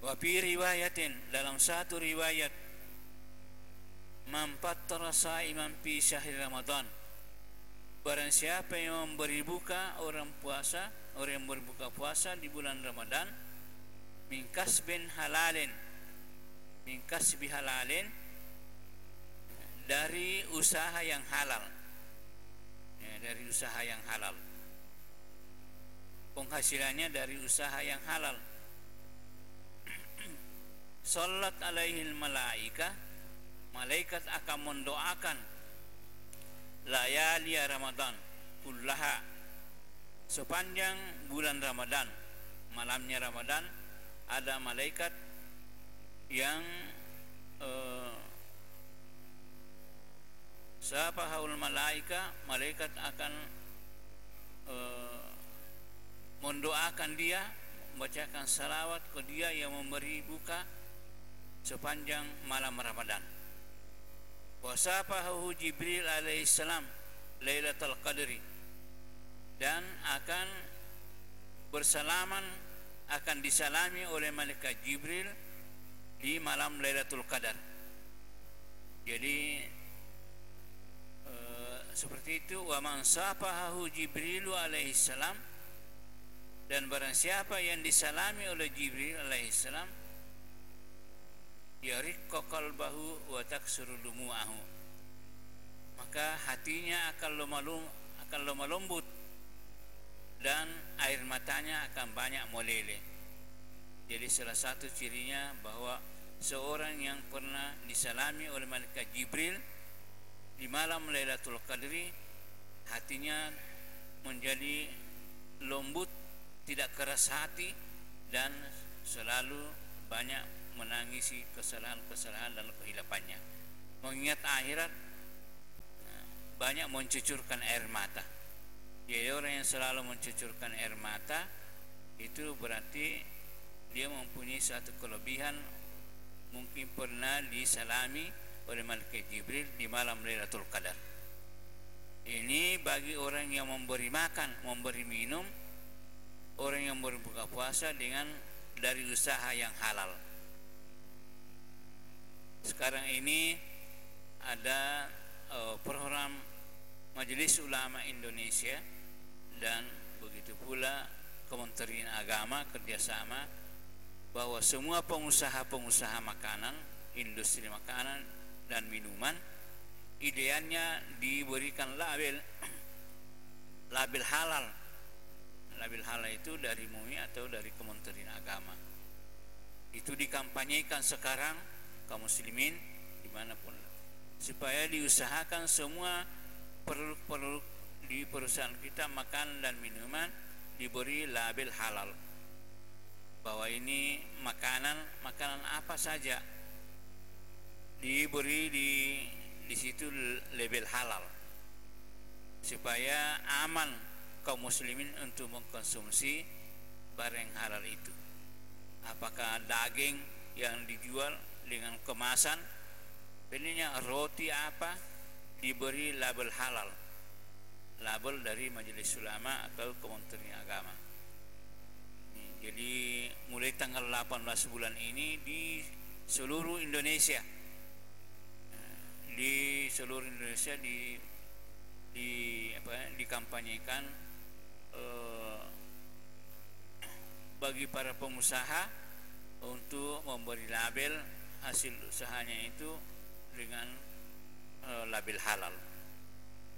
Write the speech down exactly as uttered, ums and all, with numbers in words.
Wa fi riwayatin, dalam satu riwayat, man fattara sha'iman fi syahri Ramadan, barang siapa yang memberi buka orang puasa, orang yang berbuka puasa di bulan Ramadan, min kasbin halalin, min kasbi halalin, dari usaha yang halal, ya, dari usaha yang halal, penghasilannya dari usaha yang halal. Salat alaihil malaika, malaikat akan mendoakan layali Ramadan kullaha, sepanjang bulan Ramadan, malamnya Ramadan ada malaikat yang uh, safahaul malaika, malaikat akan uh, mendoakan dia, membacakan salawat ke dia yang memberi buka sepanjang malam Ramadan. Wasafahu Jibril alaihissalam Lailatul Qadri, dan akan bersalaman, akan disalami oleh malaikat Jibril di malam Lailatul Qadar. Jadi e, seperti itu. Wa man safahu Jibril alaihissalam, dan barang siapa yang disalami oleh Jibril alaihissalam, yariqqa qalbahu wa taksuru dumu'ahu, maka hatinya akan lemah akan lemah lembut dan air matanya akan banyak meleleh. Jadi salah satu cirinya bahwa seorang yang pernah disalami oleh malaikat Jibril di malam Lailatul Qadri, hatinya menjadi lembut, tidak keras hati, dan selalu banyak menangisi kesalahan-kesalahan dan kehilafannya. Mengingat akhirat, banyak mencucurkan air mata. Jadi orang yang selalu mencucurkan air mata itu berarti dia mempunyai satu kelebihan, mungkin pernah disalami oleh malaikat Jibril di malam Lailatul Qadar. Ini bagi orang yang memberi makan, memberi minum, orang yang berbuka puasa dengan dari usaha yang halal. Sekarang ini ada uh, program Majelis Ulama Indonesia dan begitu pula Kementerian Agama kerjasama bahwa semua pengusaha-pengusaha makanan, industri makanan dan minuman, idealnya diberikan label label halal. Label halal itu dari M U I atau dari Kementerian Agama. Itu dikampanyekan sekarang kaum muslimin dimanapun, supaya diusahakan semua produk-produk di perusahaan kita, makanan dan minuman, diberi label halal, bahwa ini makanan makanan apa saja diberi di di situ label halal, supaya aman kaum muslimin untuk mengkonsumsi barang halal itu. Apakah daging yang dijual dengan kemasan, benarnya roti apa, diberi label halal, label dari Majelis Ulama atau Kementerian Agama. Jadi mulai tanggal delapan belas bulan ini di seluruh Indonesia, di seluruh Indonesia di di apa dikampanyekan eh, bagi para pengusaha untuk memberi label hasil usahanya itu dengan uh, label halal.